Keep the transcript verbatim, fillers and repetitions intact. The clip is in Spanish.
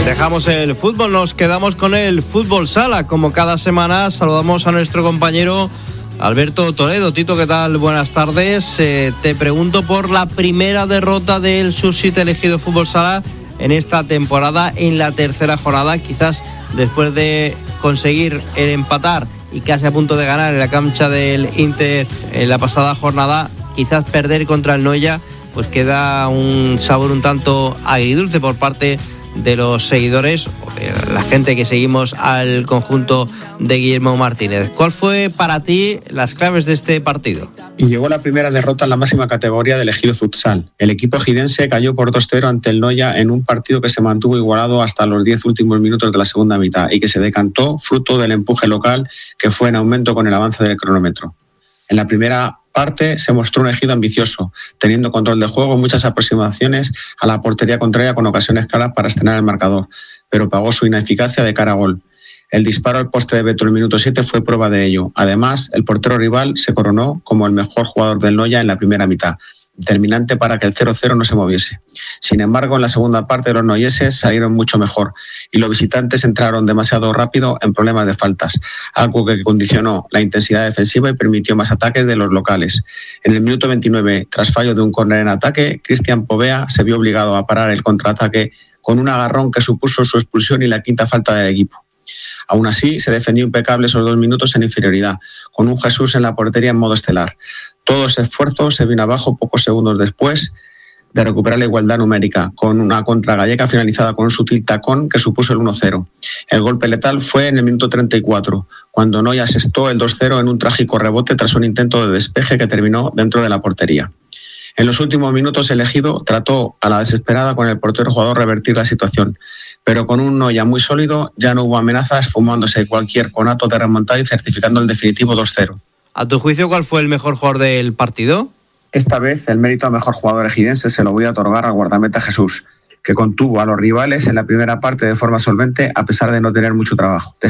Dejamos el fútbol, nos quedamos con el fútbol sala. Como cada semana saludamos a nuestro compañero Alberto Toledo. Tito, ¿qué tal? Buenas tardes. Eh, te pregunto por la primera derrota del Sursit Ejido Fútbol Sala en esta temporada, en la tercera jornada, quizás después de conseguir el empatar y casi a punto de ganar en la cancha del Inter en la pasada jornada, quizás perder contra el Noia, pues queda un sabor un tanto agridulce por parte de los seguidores, la gente que seguimos al conjunto de Guillermo Martínez. ¿Cuál fue para ti las claves de este partido? Y llegó la primera derrota en la máxima categoría del Ejido Futsal. El equipo ejidense cayó por dos cero ante el Noia en un partido que se mantuvo igualado hasta los diez últimos minutos de la segunda mitad y que se decantó fruto del empuje local que fue en aumento con el avance del cronómetro. En la primera parte se mostró un Ejido ambicioso, teniendo control de juego, muchas aproximaciones a la portería contraria con ocasiones claras para estrenar el marcador, pero pagó su ineficacia de cara a gol. El disparo al poste de Beto en el minuto siete fue prueba de ello. Además, el portero rival se coronó como el mejor jugador del Noia en la primera mitad, determinante para que el cero cero no se moviese. Sin embargo, en la segunda parte los noieses salieron mucho mejor y los visitantes entraron demasiado rápido en problemas de faltas, algo que condicionó la intensidad defensiva y permitió más ataques de los locales. En el minuto veintinueve, tras fallo de un córner en ataque, Cristian Povea se vio obligado a parar el contraataque con un agarrón que supuso su expulsión y la quinta falta del equipo. Aún así, se defendió impecable esos dos minutos en inferioridad, con un Jesús en la portería en modo estelar. Todo ese esfuerzo se vino abajo pocos segundos después de recuperar la igualdad numérica, con una contra gallega finalizada con un sutil tacón que supuso el uno cero. El golpe letal fue en el minuto treinta y cuatro, cuando Noia asestó el dos cero en un trágico rebote tras un intento de despeje que terminó dentro de la portería. En los últimos minutos el Ejido trató a la desesperada con el portero jugador revertir la situación, pero con un Noia muy sólido ya no hubo amenazas, fumándose cualquier conato de remontada y certificando el definitivo dos cero. ¿A tu juicio cuál fue el mejor jugador del partido? Esta vez el mérito a mejor jugador ejidense se lo voy a otorgar al guardameta Jesús, que contuvo a los rivales en la primera parte de forma solvente a pesar de no tener mucho trabajo.